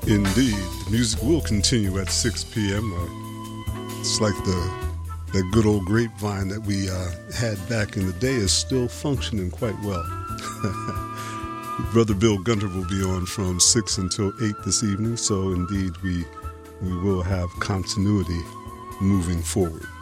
Indeed. The music will continue at 6 p.m. It's like that good old grapevine that we had back in the day is still functioning quite well. Brother Bill Gunter will be on from 6 until 8 this evening, so indeed we will have continuity moving forward.